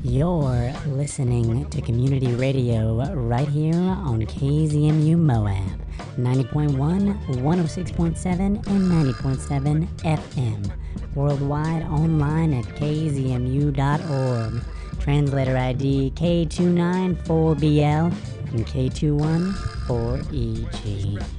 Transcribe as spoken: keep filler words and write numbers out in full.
You're listening to community radio right here on K Z M U Moab, ninety point one, one oh six point seven, and ninety point seven F M. Worldwide online at k z m u dot org. Translator I D K two nine four B L and K two one four E G.